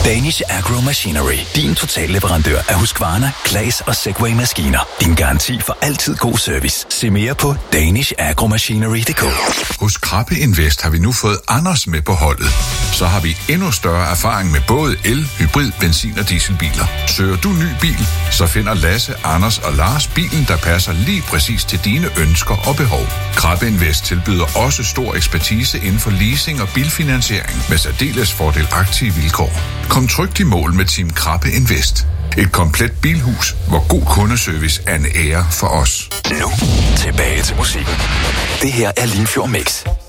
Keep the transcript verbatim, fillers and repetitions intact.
Danish Agro Machinery. Din totalleverandør af Husqvarna, Claas og Segway-maskiner. Din garanti for altid god service. Se mere på danish agro machinery punktum d k. Hos Krabbe Invest har vi nu fået Anders med på holdet. Så har vi endnu større erfaring med både el, hybrid, benzin og dieselbiler. Søger du ny bil, så finder Lasse, Anders og Lars bilen, der passer lige præcis til dine ønsker og behov. Krabbe Invest tilbyder også stor ekspertise inden for leasing og bilfinansiering med særdeles fordelagtige vilkår. Kom trygt i mål med Team Krabbe Invest. Et komplet bilhus, hvor god kundeservice er en ære for os. Nu tilbage til musikken. Det her er Limfjord Mix.